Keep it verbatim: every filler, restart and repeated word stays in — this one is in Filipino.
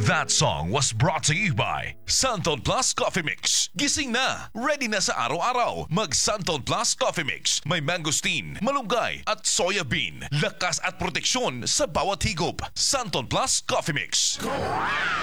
That song was brought to you by Santon Plus Coffee Mix. Gising na, ready na sa araw-araw. Mag Santon Plus Coffee Mix. May mangosteen, malunggay at soya bean. Lakas at proteksyon sa bawat higop. Santon Plus Coffee Mix.